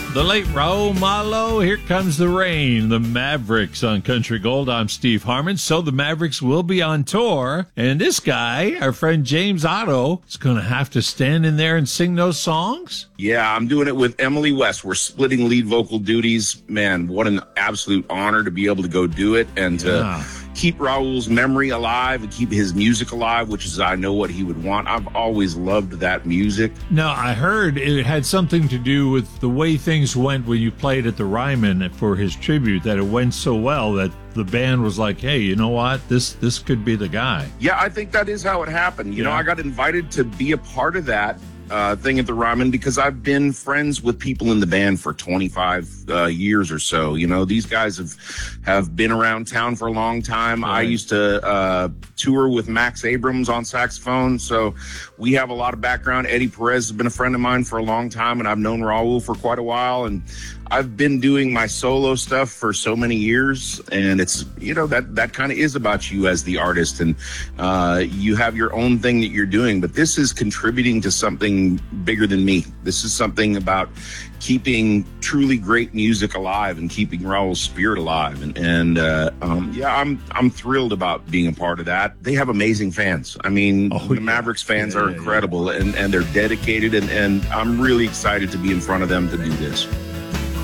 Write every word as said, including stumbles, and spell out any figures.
The late Raul Malo, Here Comes the Rain, the Mavericks on Country Gold. I'm Steve Harmon. So the Mavericks will be on tour, and this guy, our friend James Otto, is going to have to stand in there and sing those songs? Yeah, I'm doing it with Emily West. We're splitting lead vocal duties. Man, what an absolute honor to be able to go do it and to Yeah. keep Raul's memory alive and keep his music alive, which is, I know what he would want. I've always loved that music. Now, I heard it had something to do with the way things went when you played at the Ryman for his tribute, that it went so well that the band was like, hey, you know what? This this could be the guy. Yeah, I think that is how it happened. You Yeah. know, I got invited to be a part of that uh, thing at the Ryman because I've been friends with people in the band for twenty-five uh, years or so. You know, these guys have have been around town for a long time. Right. I used to uh, tour with Max Abrams on saxophone, so we have a lot of background. Eddie Perez has been a friend of mine for a long time, and I've known Raul for quite a while. And I've been doing my solo stuff for so many years, and it's, you know, that, that kind of is about you as the artist, and uh, you have your own thing that you're doing, but this is contributing to something bigger than me. This is something about keeping truly great music alive and keeping Raul's spirit alive. And, and uh, um, yeah, I'm I'm thrilled about being a part of that. They have amazing fans. I mean, Oh, the yeah. Mavericks fans Yeah, are yeah, incredible, and, and they're dedicated, and, and I'm really excited to be in front of them to do this.